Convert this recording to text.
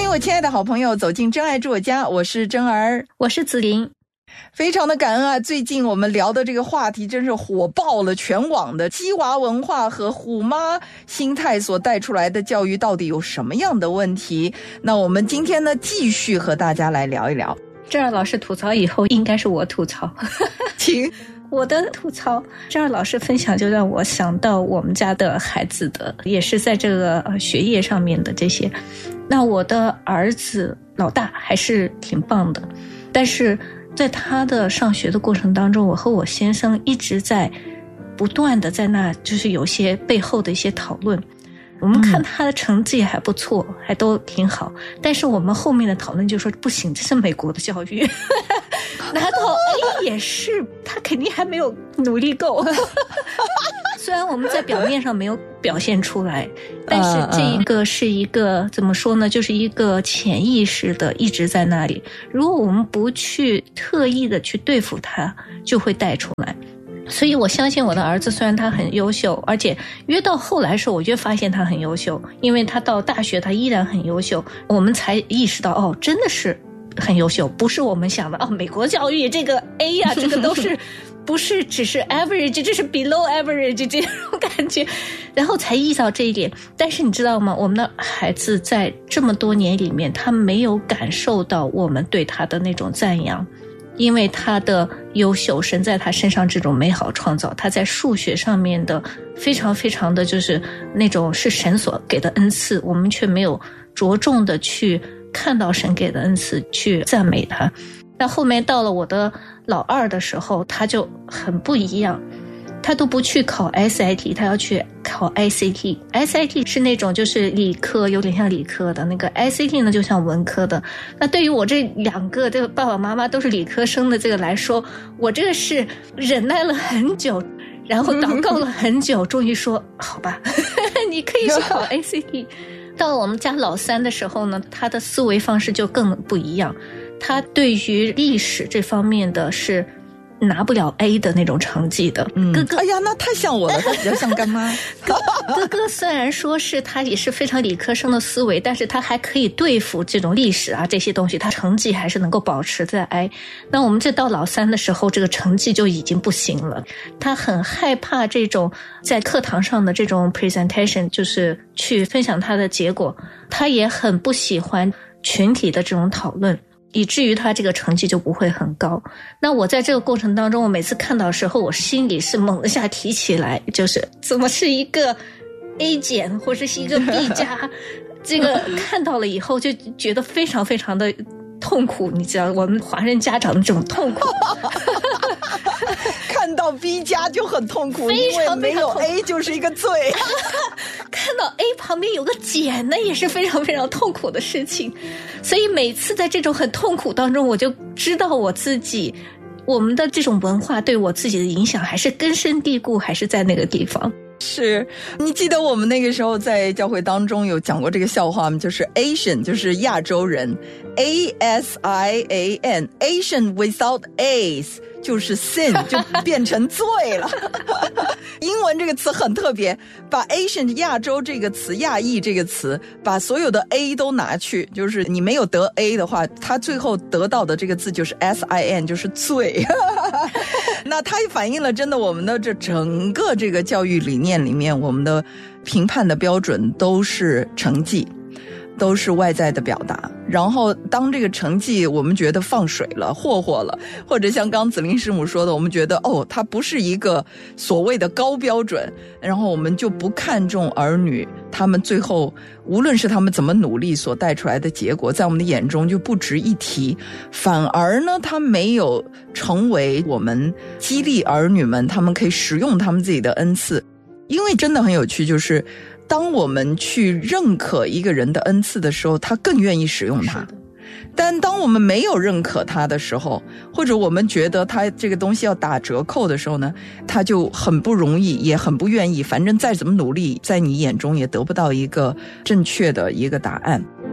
我亲爱的好朋友走进真爱住我家，我是真儿， 我是子琳。 非常的感恩啊！最近我们聊的这个话题真是火爆了全网的鸡娃文化和虎妈心态所带出来的教育到底有什么样的问题。那我们今天呢继续和大家来聊一聊。 真儿老师吐槽以后应该是我吐槽请我的吐槽，真儿老师分享就让我想到我们家的孩子的也是在这个学业上面的这些。那我的儿子老大还是挺棒的，但是在他的上学的过程当中，我和我先生一直在不断的在那就是有些背后的一些讨论。我们看他的成绩还不错，还都挺好，但是我们后面的讨论就说不行，这是美国的教育拿到 A 也是他肯定还没有努力够虽然我们在表面上没有表现出来，但是这一个是一个怎么说呢，就是一个潜意识的一直在那里，如果我们不去特意的去对付它，就会带出来。所以我相信我的儿子虽然他很优秀，而且越到后来的时候我越发现他很优秀，因为他到大学他依然很优秀，我们才意识到哦，真的是很优秀，不是我们想的哦，美国教育这个 A 呀，这个都是不是只是 average， 这是 below average 这种感觉，然后才意识到这一点。但是你知道吗，我们的孩子在这么多年里面，他没有感受到我们对他的那种赞扬，因为他的优秀，神在他身上这种美好创造，他在数学上面的非常非常的就是那种是神所给的恩赐，我们却没有着重的去看到神给的恩赐，去赞美他。那后面到了我的老二的时候，他就很不一样，他都不去考 SAT， 他要去考 ICT。ICT 是那种就是理科，有点像理科的，那个 ICT 呢就像文科的。那对于我这两个这个爸爸妈妈都是理科生的这个来说，我这个是忍耐了很久，然后祷告了很久终于说好吧你可以去考 ACT 到了我们家老三的时候呢，他的思维方式就更不一样，他对于历史这方面的是拿不了 A 的那种成绩的。哥哥， 哎呀，那太像我了，他比较像干妈哥哥虽然说是他也是非常理科生的思维，但是他还可以对付这种历史啊这些东西，他成绩还是能够保持在 A。 那我们这到老三的时候，这个成绩就已经不行了，他很害怕这种在课堂上的这种 presentation， 就是去分享他的结果，他也很不喜欢群体的这种讨论，以至于他这个成绩就不会很高。那我在这个过程当中，我每次看到的时候，我心里是猛一下提起来，就是怎么是一个 A 减或者是一个 B 加这个看到了以后就觉得非常非常的痛苦，你知道我们华人家长的这种痛苦看到 B 加就很痛苦，因为没有 A 就是一个罪看到 A 旁边有个减，那也是非常非常痛苦的事情。所以每次在这种很痛苦当中，我就知道我自己，我们的这种文化对我自己的影响还是根深蒂固，还是在那个地方。 是，你记得我们那个时候在教会当中有讲过这个笑话吗？就是 Asian 就是亚洲人， ASIAN Asian without A's 就是 sin 就变成罪了英文这个词很特别，把 Asian 亚洲这个词，亚裔这个词，把所有的 A 都拿去，就是你没有得 A 的话，它最后得到的这个字就是 SIN 就是罪那它也反映了真的我们的这整个这个教育理念里面，我们的评判的标准都是成绩，都是外在的表达。然后当这个成绩我们觉得放水了，霍霍了，或者像刚子琳师母说的，我们觉得哦，它不是一个所谓的高标准，然后我们就不看重儿女他们最后无论是他们怎么努力所带出来的结果，在我们的眼中就不值一提。反而呢，他没有成为我们激励儿女们他们可以使用他们自己的恩赐。因为真的很有趣，就是当我们去认可一个人的恩赐的时候，他更愿意使用它。但当我们没有认可他的时候，或者我们觉得他这个东西要打折扣的时候呢，他就很不容易，也很不愿意，反正再怎么努力，在你眼中也得不到一个正确的一个答案。